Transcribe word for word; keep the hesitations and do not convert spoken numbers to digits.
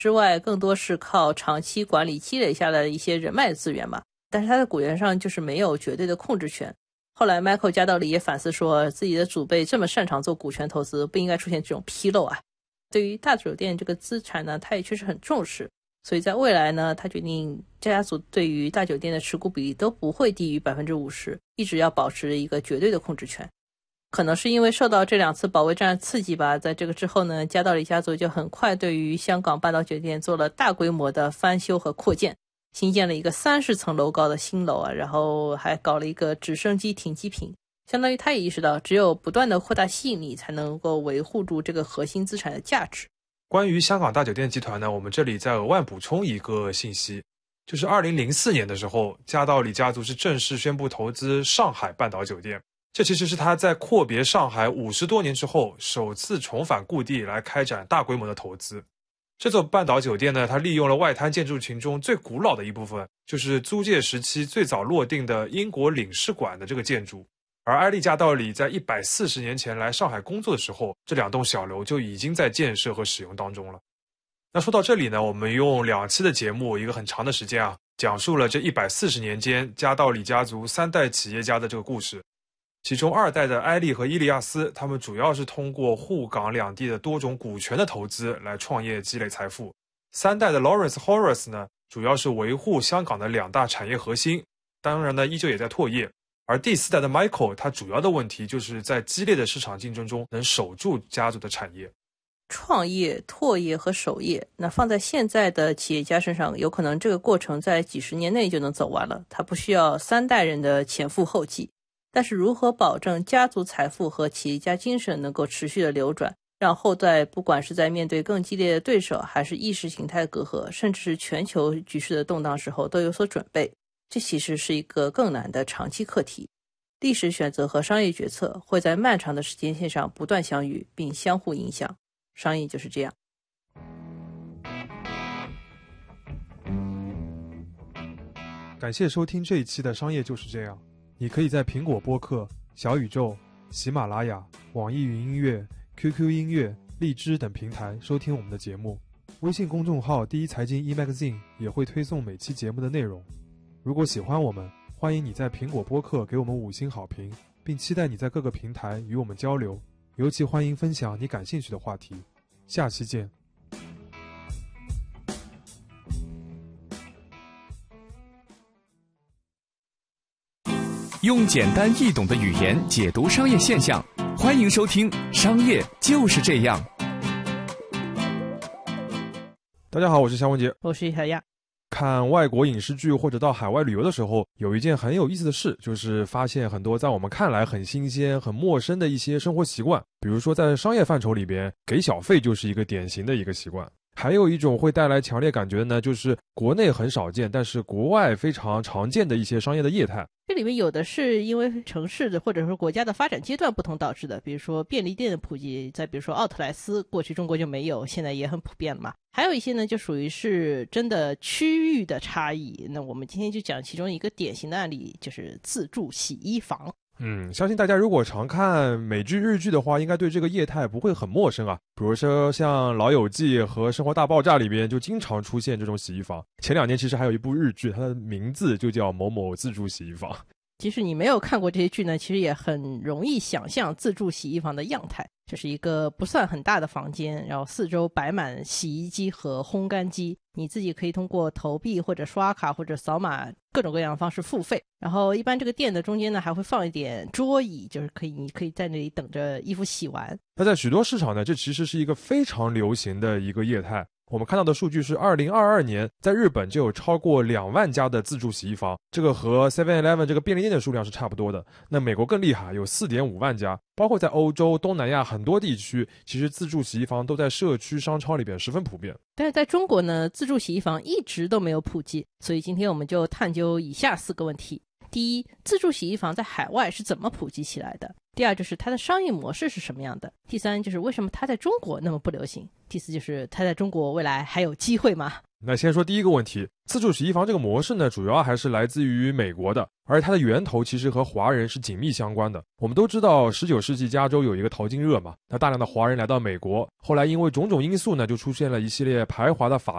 之外，更多是靠长期管理积累下来的一些人脉资源嘛。但是他在股权上就是没有绝对的控制权。后来 Michael 加道理也反思说，自己的祖辈这么擅长做股权投资，不应该出现这种纰漏啊。对于大酒店这个资产呢，他也确实很重视，所以在未来呢，他决定家族对于大酒店的持股比例都不会低于 百分之五十， 一直要保持一个绝对的控制权。可能是因为受到这两次保卫战刺激吧，在这个之后呢，加道理家族就很快对于香港半岛酒店做了大规模的翻修和扩建，新建了一个三十层楼高的新楼啊，然后还搞了一个直升机停机坪，相当于他也意识到只有不断的扩大吸引力才能够维护住这个核心资产的价值。 关于香港大酒店集团呢，我们这里再额外补充一个信息，就是二零零四年的时候，加道理家族是正式宣布投资上海半岛酒店。这其实是他在阔别上海五十多年之后首次重返故地来开展大规模的投资。这座半岛酒店呢，它利用了外滩建筑群中最古老的一部分，就是租界时期最早落定的英国领事馆的这个建筑。而埃利加道理在一百四十年前来上海工作的时候，这两栋小楼就已经在建设和使用当中了。那说到这里呢，我们用两期的节目，一个很长的时间啊，讲述了这一百四十年间加道理家族三代企业家的这个故事。其中二代的埃利和伊利亚斯，他们主要是通过沪港两地的多种股权的投资来创业积累财富。三代的 Lawrence Horace 呢，主要是维护香港的两大产业核心，当然呢依旧也在拓业。而第四代的 Michael， 他主要的问题就是在激烈的市场竞争中能守住家族的产业。 创业、拓业和守业，那放在现在的企业家身上，有可能这个过程在几十年内就能走完了，他不需要三代人的前赴后继。但是如何保证家族财富和企业家精神能够持续的流转，让后代不管是在面对更激烈的对手，还是意识形态隔阂，甚至是全球局势的动荡时候都有所准备，这其实是一个更难的长期课题。历史选择和商业决策会在漫长的时间线上不断相遇并相互影响，商业就是这样。 感谢收听这一期的商业就是这样。你可以在苹果播客、小宇宙、喜马拉雅、网易云音乐、Q Q 音乐、荔枝等平台收听我们的节目。微信公众号第一财经 e-magazine 也会推送每期节目的内容。如果喜欢我们，欢迎你在苹果播客给我们五星好评，并期待你在各个平台与我们交流，尤其欢迎分享你感兴趣的话题。下期见。 用简单易懂的语言解读商业现象，欢迎收听《商业就是这样》。 大家好，我是夏文杰， 我是小亚。 看外国影视剧或者到海外旅游的时候，有一件很有意思的事，就是发现很多在我们看来很新鲜、很陌生的一些生活习惯。比如说在商业范畴里边，给小费就是一个典型的一个习惯。还有一种会带来强烈感觉的呢，就是国内很少见，但是国外非常常见的一些商业的业态。 这里面有的是因为城市的或者说国家的发展阶段不同导致的，比如说便利店的普及，再比如说奥特莱斯，过去中国就没有，现在也很普遍了嘛。还有一些呢，就属于是真的区域的差异。那我们今天就讲其中一个典型的案例，就是自助洗衣房。 嗯，相信大家如果常看美剧日剧的话，应该对这个业态不会很陌生啊。比如说像老友记和生活大爆炸里边就经常出现这种洗衣房。前两年其实还有一部日剧，它的名字就叫某某自助洗衣房。 即使你没有看过这些剧呢，其实也很容易想象自助洗衣房的样态。这是一个不算很大的房间，然后四周摆满洗衣机和烘干机，你自己可以通过投币或者刷卡或者扫码各种各样的方式付费。然后一般这个店的中间呢还会放一点桌椅，就是可以你可以在那里等着衣服洗完。 那在许多市场呢，这其实是一个非常流行的一个业态。我们看到的数据是二零二二年在日本就有超过两万家的自助洗衣房，这个和 seven eleven 这个便利店的数量是差不多的。那美国更厉害，有 四点五万家，包括在欧洲、东南亚很多地区，其实自助洗衣房都在社区商超里边十分普遍。 但是在中国呢，自助洗衣房一直都没有普及，所以今天我们就探究以下四个问题。第一，自助洗衣房在海外是怎么普及起来的？第二，就是它的商业模式是什么样的？第三，就是为什么它在中国那么不流行？第四，就是它在中国未来还有机会吗？ 那先说第一个问题，自助洗衣房这个模式呢，主要还是来自于美国的，而它的源头其实和华人是紧密相关的。我们都知道十九世纪加州有一个淘金热嘛，那大量的华人来到美国，后来因为种种因素呢，就出现了一系列排华的法